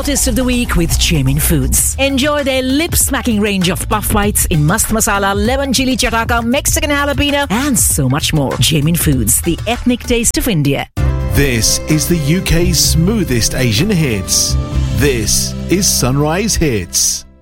taste of the week with Jamin Foods. Enjoy their lip-smacking range of puff bites in mast masala, lemon chili chataka, Mexican jalapeno, and so much more. Jamin Foods, the ethnic taste of India. This is the UK's smoothest Asian hits. This is Sunrise Hits.